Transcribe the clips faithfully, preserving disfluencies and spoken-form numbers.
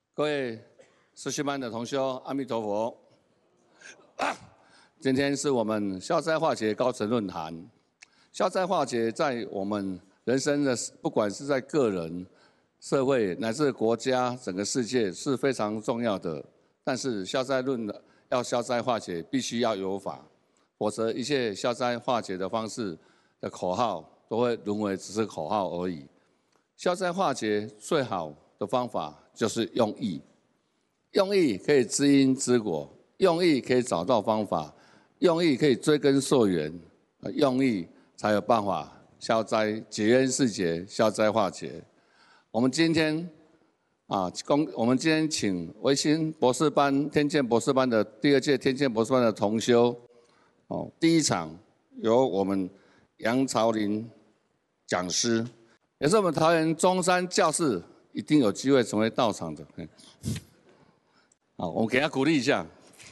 各位实习班的同修，阿弥陀佛。啊、今天是我们消灾化解高层论坛。消灾化解在我们人生的，不管是在个人、社会乃至国家、整个世界是非常重要的。但是消灾论要消灾化解，必须要有法，否则一切消灾化解的方式的口号都会沦为只是口号而已。消灾化解最好的方法就是用意，用意可以知因知果，用意可以找到方法，用意可以追根溯源，用意才有办法消灾解冤释结，消灾化解。我们今天啊，公我们今天请维新博士班、天剑博士班的第二届天剑博士班的同修，哦，第一场由我们杨朝林讲师，也是我们桃园中山教室一定有机会成为道场的。好，我们给他鼓励一下。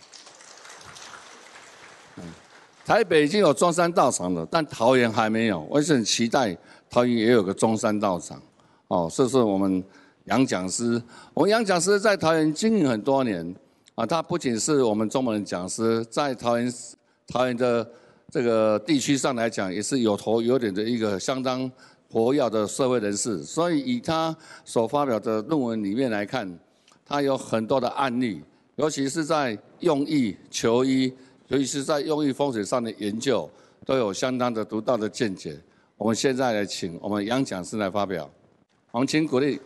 台北已经有中山道场了，但桃园还没有。我也是很期待桃园也有个中山道场。哦，这是我们杨讲师。我们杨讲师在桃园经营很多年啊，他不仅是我们中文讲师，在桃园桃园的这个地区上来讲，也是有头有脸的一个相当活跃的社会人士。所以以他所发表的论文里面来看，他有很多的案例，尤其是在用意求医，尤其是在用意风水上的研究，都有相当的独到的见解。我们现在来请我们杨讲师来发表，我们请鼓励。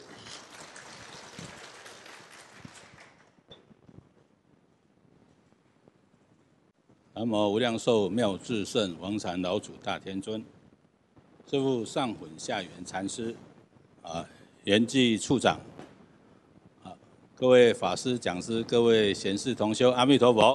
南无无量寿妙智胜王禅老祖大天尊，师父上混下元禅师，啊，圆寂处长，啊，各位法师讲师，各位贤士同修，阿弥陀佛。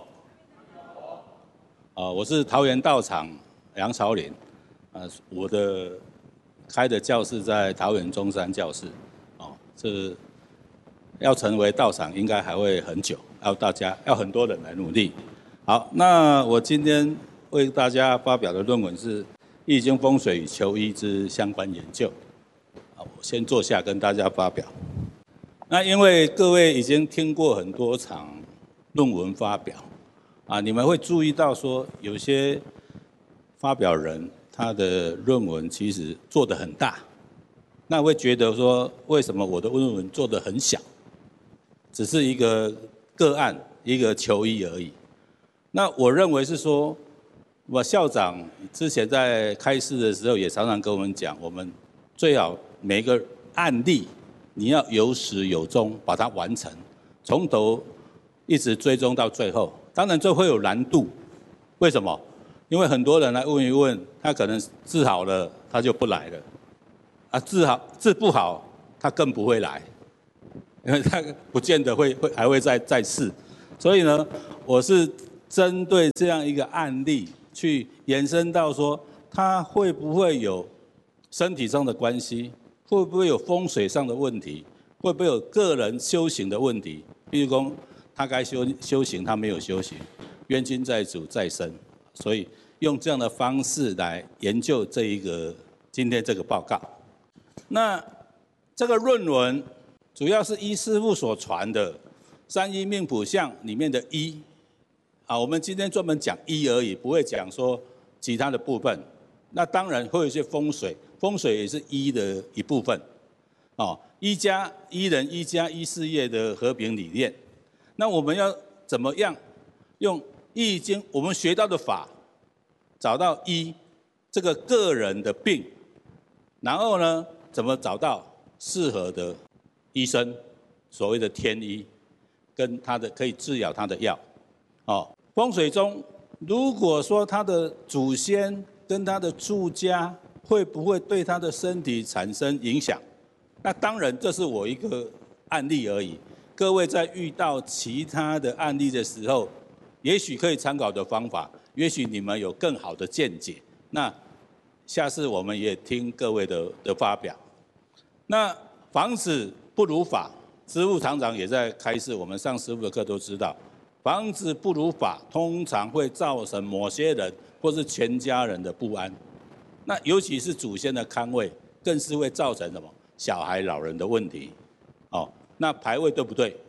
啊，我是桃园道场杨朝林，啊，我的开的教室在桃园中山教室，哦，这要成为道场应该还会很久，要大家要很多人来努力。好，那我今天为大家发表的论文是《易经风水与求医之相关研究》。好，我先坐下跟大家发表。那因为各位已经听过很多场论文发表，啊，你们会注意到说，有些发表人他的论文其实做得很大，那会觉得说，为什么我的论文做得很小，只是一个个案，一个求医而已。那我认为是说，我校长之前在开示的时候也常常跟我们讲，我们最好每个案例你要有始有终，把它完成，从头一直追踪到最后。当然这会有难度，为什么？因为很多人来问一问，他可能治好了他就不来了，啊，治好治不好他更不会来，因为他不见得会会还会再再试。所以呢，我是针对这样一个案例去延伸到说，他会不会有身体上的关系，会不会有风水上的问题，会不会有个人修行的问题？比如说他该修修行，他没有修行，冤亲债主在身，所以用这样的方式来研究这一个今天这个报告。那这个论文主要是依师父所传的三一命谱相里面的一。啊，我们今天专门讲医而已，不会讲说其他的部分。那当然会有一些风水，风水也是医的一部分。哦，医家、医人、医家、医事业的和平理念。那我们要怎么样用易经我们学到的法，找到医这个个人的病，然后呢，怎么找到适合的医生，所谓的天医，跟他的可以治疗他的药。哦，风水中，如果说他的祖先跟他的住家会不会对他的身体产生影响？那当然，这是我一个案例而已。各位在遇到其他的案例的时候，也许可以参考的方法，也许你们有更好的见解。那下次我们也听各位的的发表。那房子不如法，师父常常也在开示，我们上师父的课都知道。房子不如法，通常会造成某些人或是全家人的不安。那尤其是祖先的康位，更是会造成什么小孩、老人的问题。哦，那牌位对不对？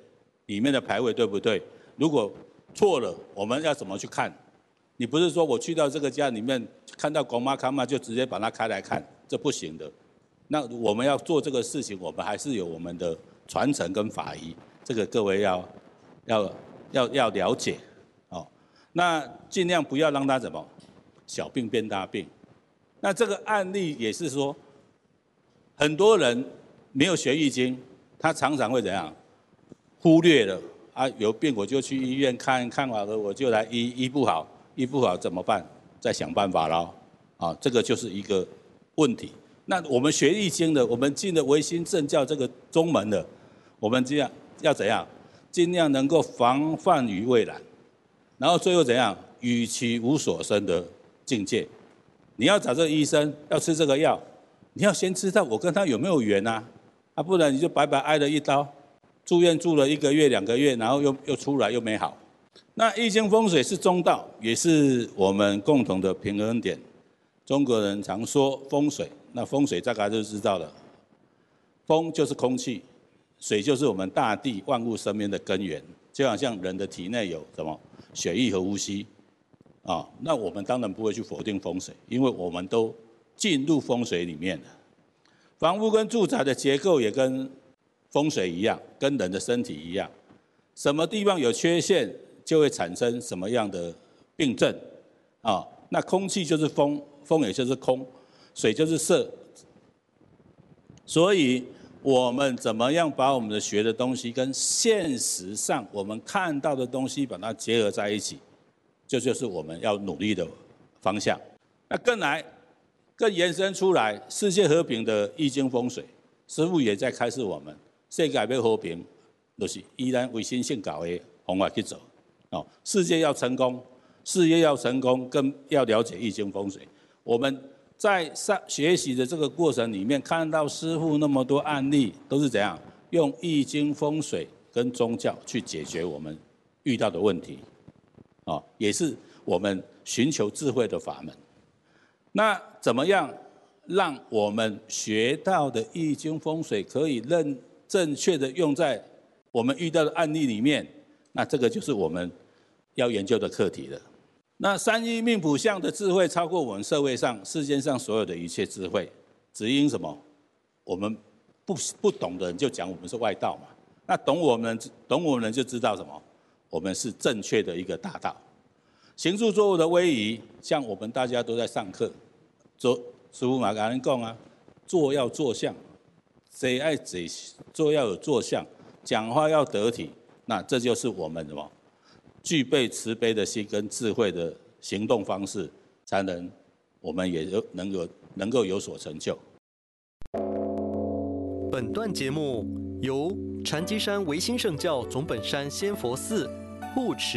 里面的牌位对不对？如果错了，我们要怎么去看？你不是说我去到这个家里面看到公妈康妈就直接把它开来看，这不行的。那我们要做这个事情，我们还是有我们的传承跟法医，这个各位要要要要了解哦。那尽量不要让它怎么小病变大病。那这个案例也是说，很多人没有学易经，他常常会怎样忽略了啊？有病我就去医院看，看完了我就来医，医不好，医不好怎么办？再想办法咯。啊，这个就是一个问题。那我们学易经的，我们进了唯心正教这个宗门的，我们这样要怎样？尽量能够防范于未然，然后最后怎样？与其无所生的境界。你要找这个医生，要吃这个药，你要先知道我跟他有没有缘啊，啊，不然你就白白挨了一刀，住院住了一个月、两个月，然后又又出来又没好。那易经风水是中道，也是我们共同的平衡点。中国人常说风水，那风水大概就知道了，风就是空气，水就是我们大地万物生命的根源，就好像人的体内有什么血液和呼吸。啊，那我们当然不会去否定风水，因为我们都进入风水里面了。房屋跟住宅的结构也跟风水一样，跟人的身体一样，什么地方有缺陷，就会产生什么样的病症。啊，那空气就是风，风也就是空，水就是色。所以我们怎么样把我们的学的东西跟现实上我们看到的东西把它结合在一起？这就是我们要努力的方向。那更来、更延伸出来，世界和平的易经风水，师父也在开示我们：世界要和平，就是依然唯心性搞的方法去走。哦，世界要成功，事业要成功，更要了解易经风水。我们在上学习的这个过程里面，看到师父那么多案例，都是怎样用易经风水跟宗教去解决我们遇到的问题。哦，也是我们寻求智慧的法门。那怎么样让我们学到的易经风水可以认正确的用在我们遇到的案例里面？那这个就是我们要研究的课题了。那三一命谱相的智慧超过我们社会上世间上所有的一切智慧，只因什么？我们不不懂的人就讲我们是外道嘛。那懂我们懂我们人就知道什么？我们是正确的一个大道。行住坐卧的位移，像我们大家都在上课，做师父嘛跟人讲啊，坐要坐相，坐爱坐，坐要有坐相，讲话要得体，那这就是我们什么具备慈悲的心跟智慧的行动方式，才能我们也有能够能够有所成就。 本段节目由禅机山唯心圣教总本山仙佛寺护持